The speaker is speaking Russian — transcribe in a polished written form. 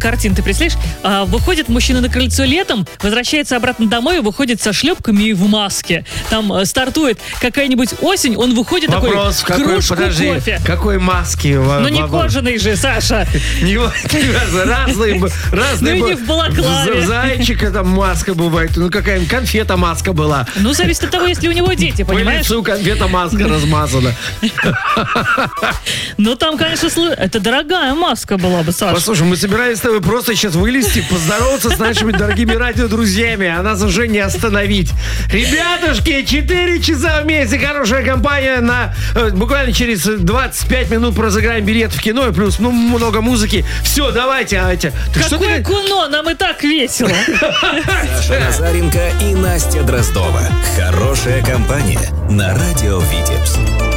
картин, ты представляешь? Выходит мужчина на крыльцо летом, возвращается обратно домой, выходит со шлепками и в маске. Там стартует какая-нибудь осень, он выходит Вопрос, такой, кружку кофе. Какой маски? Ну не кожаный же, Саша. Разные. Ну и не в балаклаве. Зайчика там маска бывает. Ну какая-нибудь конфета-маска была. Ну зависит от того, если у него дети, понимаешь? По лицу конфета-маска размазана. Ну там, конечно, это дорогая маска была бы, Саша. Послушай, мы собирались с тобой просто сейчас вылезти, поздороваться с нашими дорогими радиодрузьями, а нас уже не остановить. Ребятушки, 4 часа вместе, хорошая компания. Буквально через 25 минут разыграем билет в кино и плюс много музыки. Все, давайте. Какое кино? Нам и так весело. Саша Назаренко и Настя Дроздова. Хорошая компания на радио Витебск.